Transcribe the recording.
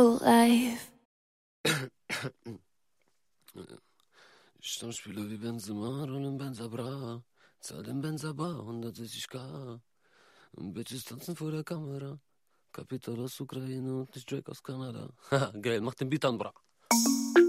Life. Stammspieler wie Benzema, rollen Benza Bra, zahl den Benza Bar, 160k. Und Bitches tanzen vor der Kamera. Kapital aus Ukraine und nicht Drake aus Kanada. Haha, geil, mach den Beat an, bra.